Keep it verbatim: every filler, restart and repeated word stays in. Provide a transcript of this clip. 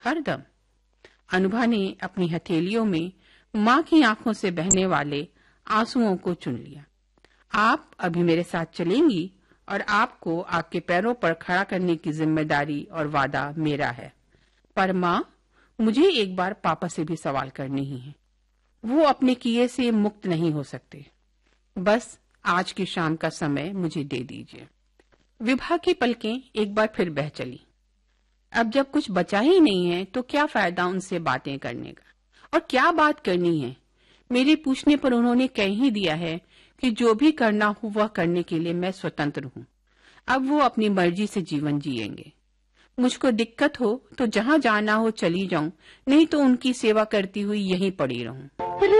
हरदम। अनुभा ने अपनी हथेलियों में माँ की आंखों से बहने वाले आंसुओं को चुन लिया। आप अभी मेरे साथ चलेंगी और आपको आपके पैरों पर खड़ा करने की जिम्मेदारी और वादा मेरा है। पर माँ, मुझे एक बार पापा से भी सवाल करने ही है। वो अपने किए से मुक्त नहीं हो सकते। बस आज की शाम का समय मुझे दे दीजिए। विभा की पलकें एक बार फिर बह चली। अब जब कुछ बचा ही नहीं है तो क्या फायदा उनसे बातें करने का, और क्या बात करनी है। मेरे पूछने पर उन्होंने कह ही दिया है कि जो भी करना हो वह करने के लिए मैं स्वतंत्र हूँ। अब वो अपनी मर्जी से जीवन जिएंगे। मुझको दिक्कत हो तो जहाँ जाना हो चली जाऊं, नहीं तो उनकी सेवा करती हुई यहीं पड़ी रहूं।